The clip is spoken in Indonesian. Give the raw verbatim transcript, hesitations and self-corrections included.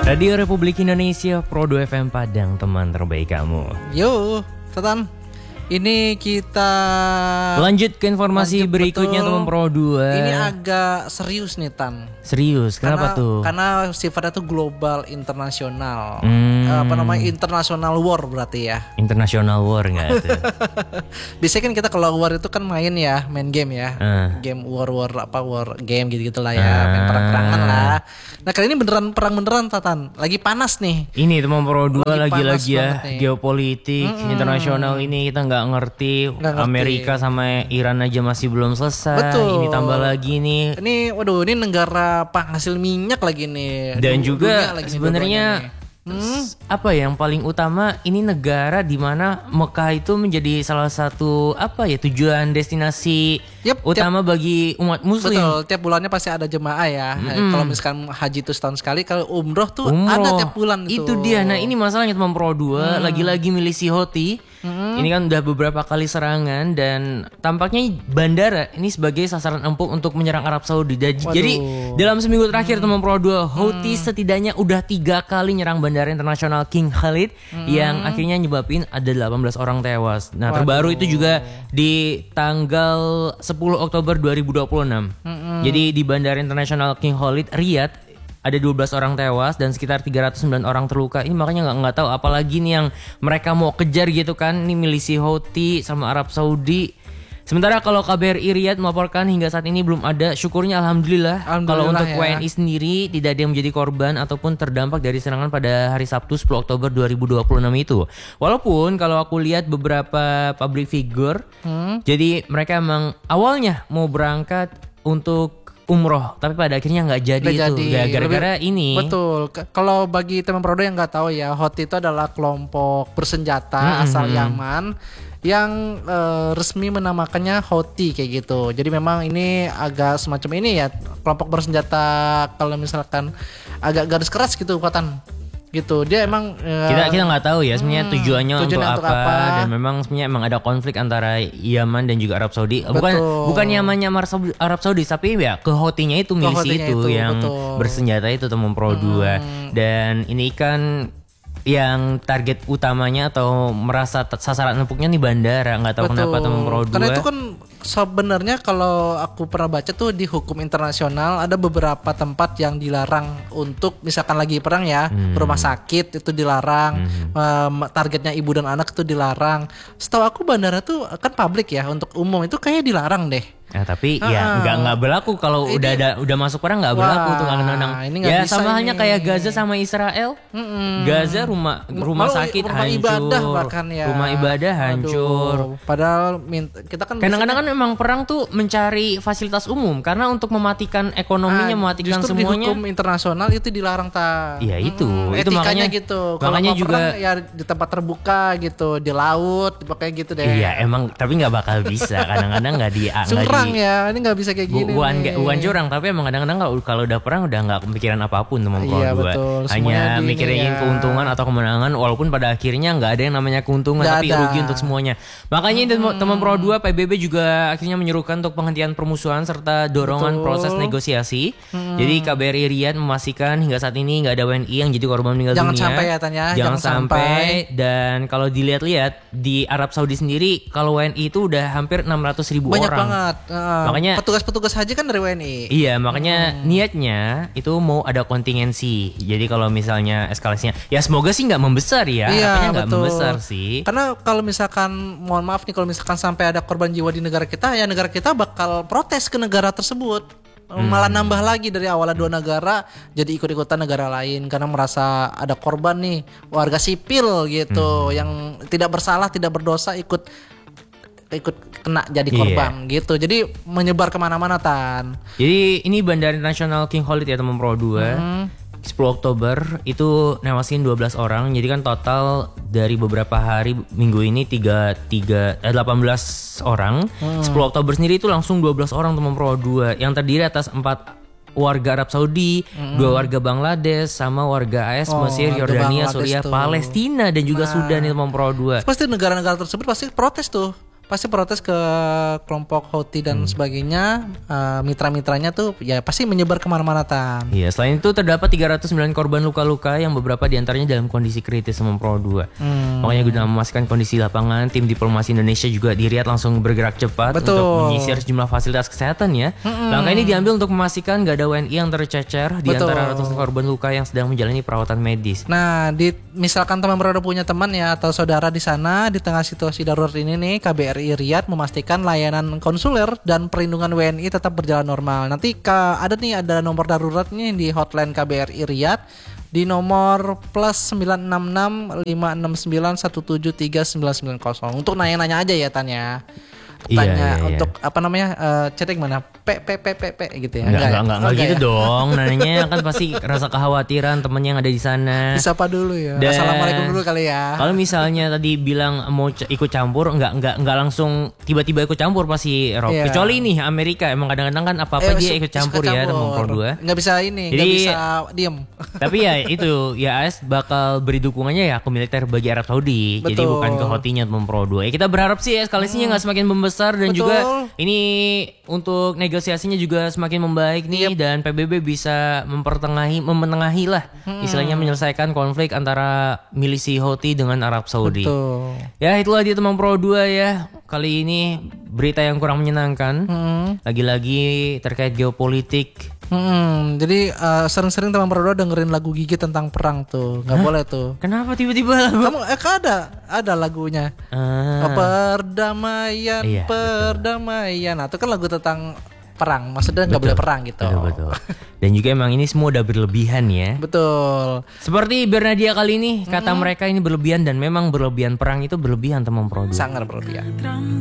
Radio Republik Indonesia, Pro dua F M Padang, teman terbaik kamu. Yo, Tatan. Ini kita lanjut ke informasi lanjut, berikutnya, betul. teman Pro dua. Ini agak serius nih, Tan. Serius, kenapa karena, tuh? Karena sifatnya tuh global, internasional. Hmm. Apa namanya, international war berarti ya. International war nggak tuh? Biasanya kan kita kalau war itu kan main ya, main game ya. Uh. Game war war apa war game gitu-gitu lah ya, uh. main perang-perangan lah. Nah, kali ini beneran perang beneran, Tatan. Lagi panas nih. Ini teman Pro dua lagi-lagi ya, nih. geopolitik mm-hmm. internasional ini kita nggak ngerti. Nggak ngerti. Amerika sama Iran aja masih belum selesai. Betul. Ini tambah lagi nih. Ini waduh, ini negara penghasil minyak lagi nih. Dan Du- juga lagi sebenarnya Hmm? apa yang paling utama, ini negara di mana Mekah itu menjadi salah satu apa ya tujuan destinasi yep, utama tiap, bagi umat muslim. Betul, tiap bulannya pasti ada jemaah ya. Mm-hmm. Kalau misalkan haji itu setahun sekali, kalau umroh tuh umroh, ada tiap bulan itu. Itu dia. Nah, ini masalahnya teman Pro dua, hmm. lagi-lagi milisi Houthi. Hmm. Ini kan udah beberapa kali serangan dan tampaknya bandara ini sebagai sasaran empuk untuk menyerang Arab Saudi. Jadi dalam seminggu terakhir hmm. teman Pro dua, Houthi hmm. setidaknya udah tiga kali nyerang bandara internasional King Khalid hmm. yang akhirnya nyebabin ada delapan belas orang tewas. Nah, Waduh. terbaru itu juga di tanggal sepuluh Oktober dua ribu dua puluh enam. Hmm. Jadi di bandara internasional King Khalid Riyadh ada dua belas orang tewas dan sekitar tiga ratus sembilan orang terluka. Ini makanya nggak nggak tahu apalagi nih yang mereka mau kejar gitu kan. Ini milisi Houthi sama Arab Saudi. Sementara kalau K B R I Riyadh melaporkan hingga saat ini belum ada. Syukurnya alhamdulillah, alhamdulillah kalau untuk ya. W N I sendiri tidak ada yang menjadi korban ataupun terdampak dari serangan pada hari Sabtu sepuluh Oktober dua ribu dua puluh enam itu. Walaupun kalau aku lihat beberapa public figure, hmm? jadi mereka emang awalnya mau berangkat untuk umroh, tapi pada akhirnya nggak jadi gak itu jadi. gara-gara Lebih, ini. Betul. K- kalau bagi teman Prodo yang nggak tahu ya, Houthi itu adalah kelompok bersenjata mm-hmm. asal Yaman yang uh, resmi menamakannya Houthi kayak gitu. Jadi memang ini agak semacam ini ya, kelompok bersenjata kalau misalkan agak garis keras gitu kekuatan. Gitu dia emang kita kita nggak tahu ya sebenarnya hmm, tujuannya, tujuannya untuk, untuk apa, apa dan memang sebenarnya emang ada konflik antara Yaman dan juga Arab Saudi. Betul. bukan bukan Yamannya Arab Saudi tapi ya ke Houthi-nya itu milisi itu, itu yang betul. bersenjata itu teman Pro dua hmm. dan ini kan yang target utamanya atau merasa t- sasaran empuknya nih bandara, nggak tahu Betul. kenapa teman Pro dua. Karena itu kan sebenarnya kalau aku pernah baca tuh di hukum internasional ada beberapa tempat yang dilarang untuk misalkan lagi perang ya, hmm. rumah sakit itu dilarang, hmm. um, targetnya ibu dan anak itu dilarang. Setahu aku bandara tuh kan publik ya, untuk umum itu kayaknya dilarang deh. Ya, tapi ah, ya nggak nggak berlaku kalau ini, udah ada udah masuk perang nggak berlaku tuh undang-undang. Ya sama ini. halnya kayak Gaza sama Israel. Mm-mm. Gaza rumah rumah Malu, sakit rumah hancur, ibadah bahkan ya. Rumah ibadah hancur. Aduh, padahal kita kan kadang-kadang kan memang perang tuh mencari fasilitas umum karena untuk mematikan ekonominya, ah, mematikan justru semuanya. Di hukum internasional itu dilarang ta. Iya itu, hmm, etikanya itu makanya gitu. Makanya kalau juga perang, ya di tempat terbuka gitu, di laut, pakai gitu deh. Iya emang, tapi nggak bakal bisa. Kadang-kadang nggak di. Curang di, ya, ini nggak bisa kayak gini. Bukan bukan curang, tapi emang kadang-kadang kalau kalau udah perang udah nggak kepikiran apapun teman Pro iya, dua. Hanya mikirin ya. keuntungan atau kemenangan, walaupun pada akhirnya nggak ada yang namanya keuntungan, gak tapi ada. rugi untuk semuanya. Makanya hmm. teman Pro dua P B B juga akhirnya menyerukan untuk penghentian permusuhan serta dorongan Betul. proses negosiasi. Hmm. Jadi K B R I Riyadh memastikan hingga saat ini nggak ada W N I yang jadi korban meninggal Jangan dunia. Sampai ya, Tanya. Jangan, Jangan sampai. sampai. Dan kalau dilihat-lihat di Arab Saudi sendiri, kalau W N I itu udah hampir enam ratus ribu Banyak orang. Banyak banget. Uh, makanya petugas-petugas haji kan dari W N I. Iya, makanya hmm. niatnya itu mau ada kontingensi. Jadi kalau misalnya eskalasinya, ya semoga sih nggak membesar ya. Iya, Apanya nggak membesar sih. Karena kalau misalkan, mohon maaf nih, kalau misalkan sampai ada korban jiwa di negara kita, ya negara kita bakal protes ke negara tersebut. Hmm. Malah nambah lagi dari awalnya dua negara jadi ikut-ikutan negara lain karena merasa ada korban nih warga sipil gitu hmm. yang tidak bersalah, tidak berdosa ikut ikut kena jadi korban yeah. gitu. Jadi menyebar kemana-mana Tan. Jadi ini Bandara Internasional King Khalid ya teman Pro dua. Hmm. sepuluh Oktober itu newasin dua belas orang. Jadi kan total dari beberapa hari minggu ini tiga, tiga, eh, delapan belas orang. Hmm. sepuluh Oktober sendiri itu langsung dua belas orang teman Pro dua yang terdiri atas empat warga Arab Saudi, mm-hmm. dua warga Bangladesh, sama warga A S, oh, Mesir, Yordania, Suriah, Palestina dan juga nah, Sudan itu Pro dua. Pasti negara-negara tersebut pasti protes tuh. pasti protes ke kelompok Houthi dan hmm. sebagainya. Uh, mitra-mitranya tuh ya pasti menyebar kemana-mana Tan. Iya, selain itu terdapat tiga ratus sembilan korban luka-luka yang beberapa diantaranya dalam kondisi kritis Teman Pro dua. Hmm. Makanya guna memastikan kondisi lapangan, tim diplomasi Indonesia juga di Riyadh langsung bergerak cepat Betul. untuk menyisir sejumlah fasilitas kesehatan ya. Hmm. Langkah ini diambil untuk memastikan gak ada W N I yang tercecer di antara ratusan korban luka yang sedang menjalani perawatan medis. Nah, di misalkan teman Pro punya teman ya atau saudara di sana di tengah situasi darurat ini nih, K B R I Riyadh memastikan layanan konsuler dan perlindungan W N I tetap berjalan normal. Nanti ka, ada nih ada nomor darurat nih di hotline K B R I Riyadh di nomor plus sembilan enam enam lima enam sembilan satu tujuh tiga sembilan sembilan nol untuk nanya-nanya aja ya Tanya. Tanya iya, iya, iya. untuk apa namanya uh, chatting mana p p p p p gitu ya. Enggak enggak enggak, enggak okay, gitu ya? dong. Nanyanya kan pasti rasa kekhawatiran temennya yang ada di sana. Disapa dulu ya. Dan Assalamualaikum dulu kali ya. Kalau misalnya tadi bilang mau c- ikut campur, enggak enggak enggak langsung tiba-tiba ikut campur pasti Rob. Yeah. Kecuali nih Amerika emang kadang-kadang kan apa-apa eh, dia ikut campur, campur ya teman Pro dua. Enggak bisa ini, enggak bisa diem. Tapi ya itu ya A S bakal beri dukungannya ya ke militer bagi Arab Saudi. Betul. Jadi bukan ke Houthi-nya teman Pro dua. Ya kita berharap sih eskalasinya enggak hmm. semakin membesar dan Betul. juga ini untuk negosiasinya juga semakin membaik nih yep. dan P B B bisa mempertengahi, memenengahi lah hmm. istilahnya menyelesaikan konflik antara milisi Houthi dengan Arab Saudi. Betul. Ya itulah dia teman Pro dua ya. Kali ini berita yang kurang menyenangkan. Hmm. Lagi-lagi terkait geopolitik. Hmm, jadi uh, sering-sering teman Pro dua dengerin lagu Gigi tentang perang tuh, nggak boleh tuh. Kenapa tiba-tiba lagu? Kamu eh ada, ada lagunya. Ah. Perdamaian, iya, perdamaian. Nah, itu kan lagu tentang perang, maksudnya nggak boleh perang gitu. Betul, betul. Dan juga emang ini semua udah berlebihan ya. Betul. Seperti Bernadia kali ini, kata hmm. mereka ini berlebihan dan memang berlebihan, perang itu berlebihan teman Pro dua. Sangat berlebihan.